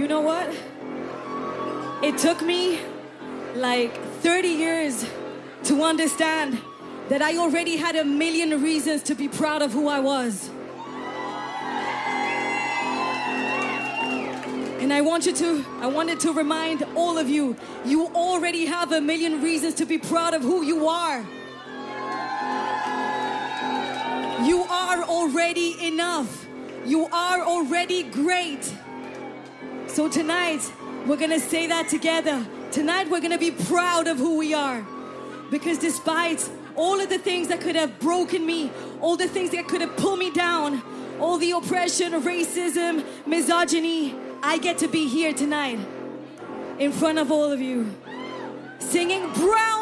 You know what? It took me like 30 years to understand that I already had a million reasons to be proud of who I was. And I wanted to remind all of you, you already have a million reasons to be proud of who you are. You are already enough. You are already great. So tonight, we're gonna say that together. Tonight, we're gonna be proud of who we are. Because despite all of the things that could have broken me, all the things that could have pulled me down, all the oppression, racism, misogyny, I get to be here tonight in front of all of you, singing Brown